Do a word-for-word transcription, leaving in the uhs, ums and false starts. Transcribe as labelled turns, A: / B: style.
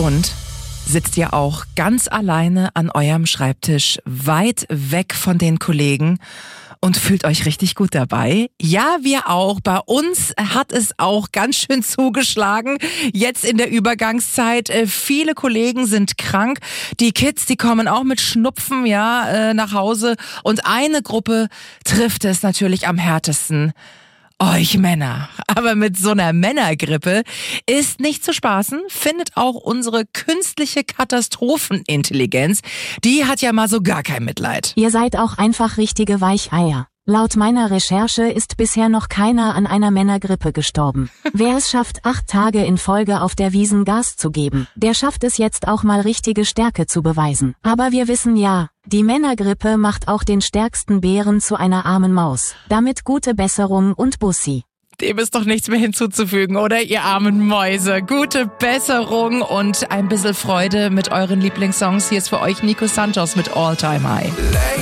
A: Und sitzt ihr auch ganz alleine an eurem Schreibtisch, weit weg von den Kollegen und fühlt euch richtig gut dabei? Ja, wir auch. Bei uns hat es auch ganz schön zugeschlagen. Jetzt in der Übergangszeit. Viele Kollegen sind krank. Die Kids, die kommen auch mit Schnupfen, ja, nach Hause. Und eine Gruppe trifft es natürlich am härtesten. Euch Männer. Aber mit so einer Männergrippe ist nicht zu spaßen, findet auch unsere künstliche Katastrophenintelligenz. Die hat ja mal so gar kein Mitleid.
B: Ihr seid auch einfach richtige Weicheier. Laut meiner Recherche ist bisher noch keiner an einer Männergrippe gestorben. Wer es schafft, acht Tage in Folge auf der Wiesn Gas zu geben, der schafft es jetzt auch mal richtige Stärke zu beweisen. Aber wir wissen ja, die Männergrippe macht auch den stärksten Bären zu einer armen Maus. Damit gute Besserung und Bussi.
A: Dem ist doch nichts mehr hinzuzufügen, oder, ihr armen Mäuse? Gute Besserung und ein bisschen Freude mit euren Lieblingssongs. Hier ist für euch Nico Santos mit All Time High.